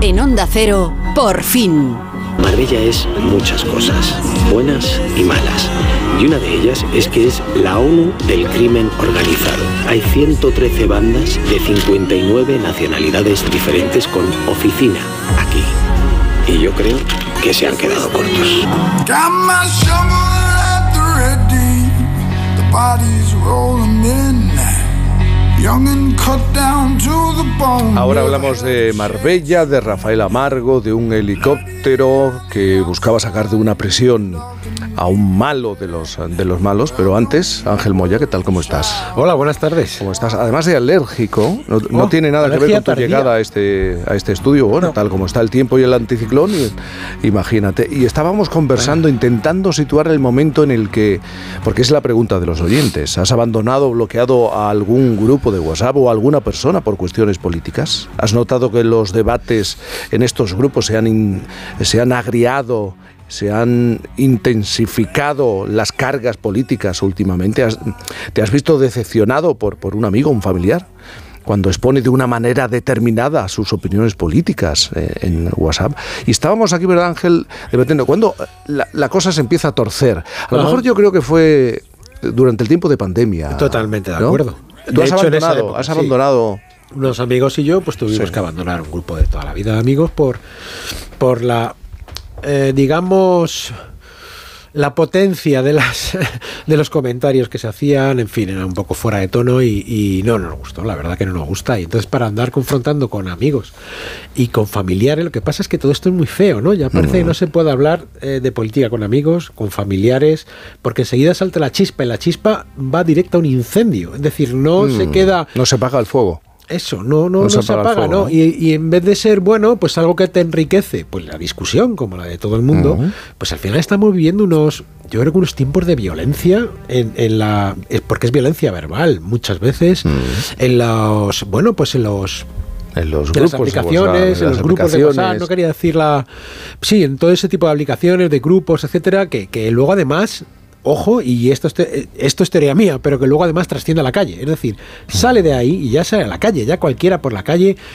En Onda Cero, por fin. Marbella es muchas cosas, buenas y malas. Y una de ellas es que es la ONU del crimen organizado. Hay 113 bandas de 59 nacionalidades diferentes con oficina aquí. Y yo creo que se han quedado cortos. Ahora hablamos de Marbella, de Rafael Amargo, de un helicóptero que buscaba sacar de una prisión a un malo de los malos, pero antes, Ángel Moya, ¿qué tal? ¿Cómo estás? Hola, buenas tardes. ¿Cómo estás? Además de alérgico, no tiene nada que ver con tu llegada a este estudio, bueno, tal como está el tiempo y el anticiclón, imagínate. Y estábamos conversando, intentando situar el momento en el que, porque es la pregunta de los oyentes, ¿has abandonado, bloqueado a algún grupo de WhatsApp o a alguna persona por cuestiones políticas? ¿Has notado que los debates en estos grupos se han agriado, se han intensificado las cargas políticas últimamente? ¿Te has visto decepcionado por un amigo, un familiar, cuando expone de una manera determinada sus opiniones políticas en WhatsApp? Y estábamos aquí, ¿verdad, Ángel? Debatiendo, cuando la cosa se empieza a torcer. A lo mejor yo creo que fue durante el tiempo de pandemia. Totalmente de ¿no? acuerdo. ¿Tú has abandonado? Sí. Unos amigos y yo pues tuvimos que abandonar un grupo de toda la vida de amigos por la digamos, la potencia de los comentarios que se hacían, en fin, era un poco fuera de tono y no nos gustó, la verdad que no nos gusta. Y entonces, para andar confrontando con amigos y con familiares, lo que pasa es que todo esto es muy feo, ¿no? Ya parece que no se puede hablar de política con amigos, con familiares, porque enseguida salta la chispa y la chispa va directa a un incendio. Es decir, no se queda... No se apaga el fuego. Eso, no se apaga, ¿no? Y en vez de ser, bueno, pues algo que te enriquece, pues la discusión, como la de todo el mundo, pues al final estamos viviendo yo creo que unos tiempos de violencia porque es violencia verbal, muchas veces, en los grupos, las aplicaciones, en los grupos de WhatsApp, no quería decir sí, en todo ese tipo de aplicaciones, de grupos, etcétera, que luego además... Ojo, y esto es teoría mía, pero que luego además trasciende a la calle. Es decir, sale de ahí y ya sale a la calle. Ya cualquiera por la calle